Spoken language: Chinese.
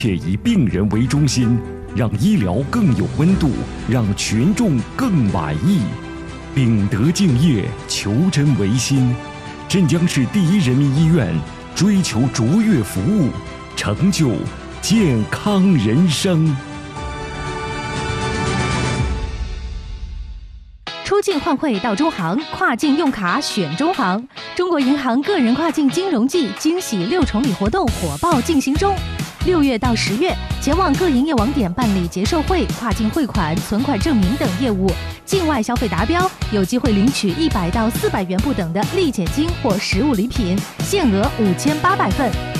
且以病人为中心，让医疗更有温度，让群众更满意。秉德敬业，求真维新。镇江市第一人民医院追求卓越服务，成就健康人生。 出境换汇到中行，跨境用卡选中行。中国银行个人跨境金融季惊喜6重礼活动火爆进行中。6月到10月，前往各营业网点办理结售汇、跨境汇款、存款证明等业务，境外消费达标，有机会领取100到400元不等的立减金或实物礼品，限额5800份。